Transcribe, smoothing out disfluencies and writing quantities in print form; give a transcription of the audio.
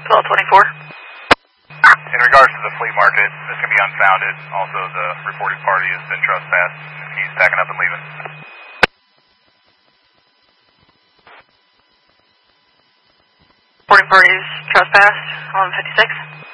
1224. In regards to the flea market, this can be unfounded. Also, the reported party has been trespassed. He's packing up and leaving. 40 parties trespassed on 56.